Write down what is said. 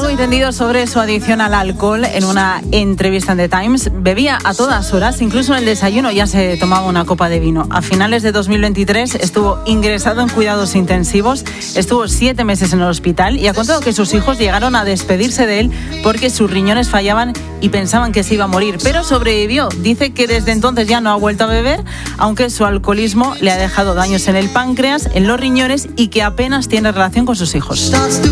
Largo y tendido sobre su adicción al alcohol en una entrevista en The Times. Bebía a todas horas, incluso en el desayuno ya se tomaba una copa de vino. A finales de 2023 estuvo ingresado en cuidados intensivos, estuvo 7 meses en el hospital y ha contado que sus hijos llegaron a despedirse de él porque sus riñones fallaban y pensaban que se iba a morir, pero sobrevivió. Dice que desde entonces ya no ha vuelto a beber, aunque su alcoholismo le ha dejado daños en el páncreas, en los riñones y que apenas tiene relación con sus hijos.